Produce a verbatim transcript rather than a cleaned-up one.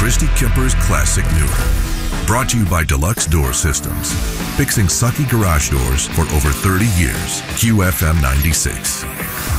Christy Kemper's Classic Newer. Brought to you by Deluxe Door Systems. Fixing sucky garage doors for over thirty years. Q F M ninety-six.